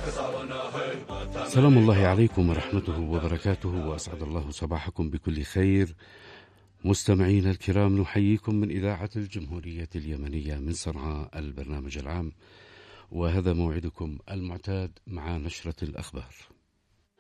سلام الله عليكم ورحمته وبركاته، وأسعد الله صباحكم بكل خير. مستمعين الكرام، نحييكم من إذاعة الجمهورية اليمنية من صنعاء البرنامج العام، وهذا موعدكم المعتاد مع نشرة الأخبار.